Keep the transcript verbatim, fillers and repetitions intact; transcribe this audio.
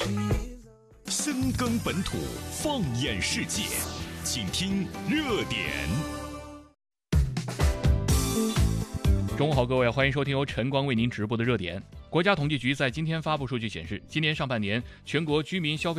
深耕本土，放眼世界，请听热点。 中午好，各位，欢迎收听由晨光为您直播的热点。国家统计局在今天发布数据显示，今年上半年全国居民消费